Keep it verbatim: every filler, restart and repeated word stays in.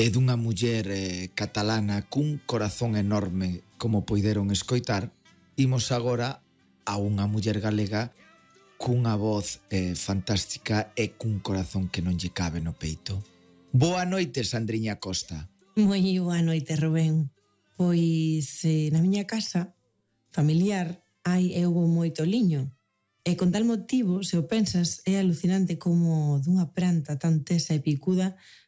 e dunha muller eh, catalana cun corazón enorme, como poideron escoitar, imos agora a unha muller galega cunha voz eh, fantástica e cun corazón que non lle cabe no peito. Boa noite, Sandriña Costa. Moi boa noite, Rubén. Pois eh, na miña casa familiar hai e houve moito liño. E con tal motivo, se o pensas, é alucinante como dunha planta tan tesa e picuda